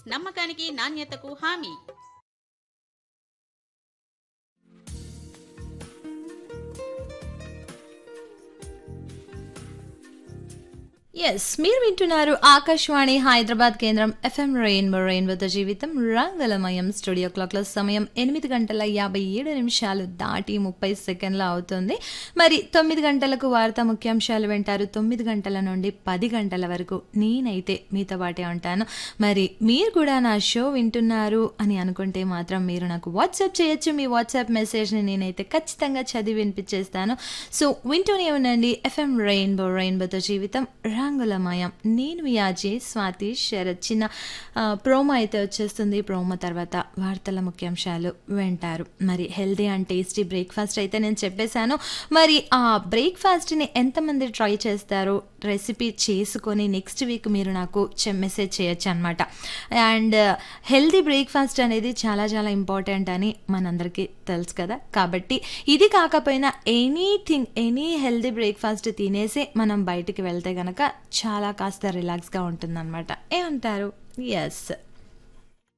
నమ్మకానికి నాణ్యతకు హామీ. ఎస్, మీరు వింటున్నారు ఆకాశవాణి హైదరాబాద్ కేంద్రం ఎఫ్ఎం రెయిన్బోతో జీవితం రంగులమయం. స్టూడియో క్లాక్లో సమయం 8:57 దాటి 30 సెకండ్లు అవుతుంది. మరి 9 గంటలకు వార్తా ముఖ్యాంశాలు వింటారు. 9 గంటల నుండి 10 గంటల వరకు నేనైతే మీతో పాటే ఉంటాను. మరి మీరు కూడా నా షో వింటున్నారు అని అనుకుంటే మాత్రం మీరు నాకు వాట్సాప్ చేయొచ్చు. మీ వాట్సాప్ మెసేజ్ని నేనైతే ఖచ్చితంగా చదివి వినిపించేస్తాను. సో వింటూనే ఉండండి ఎఫ్ఎం రెయిన్బోతో జీవితం రంగులమయం. నేను మీ ఆజే స్వాతి శరత్. చిన్న ప్రోమో అయితే వచ్చేస్తుంది. ప్రోమో తర్వాత వార్తల ముఖ్యాంశాలు వింటారు. మరి హెల్దీ అండ్ టేస్టీ బ్రేక్ఫాస్ట్ అయితే నేను చెప్పేశాను. మరి ఆ బ్రేక్ఫాస్ట్ని ఎంతమంది ట్రై చేస్తారో రెసిపీ చేసుకొని నెక్స్ట్ వీక్ మీరు నాకు మెసేజ్ చేయొచ్చు అనమాట. అండ్ హెల్దీ బ్రేక్ఫాస్ట్ అనేది చాలా చాలా ఇంపార్టెంట్ అని మనందరికీ తెలుసు కదా. కాబట్టి ఇది కాకపోయినా ఎనీ హెల్దీ బ్రేక్ఫాస్ట్ తినేసి మనం బయటికి వెళ్తే కనుక చాలా కాస్త రిలాక్స్గా ఉంటుందన్నమాట. ఏమంటారు? ఎస్.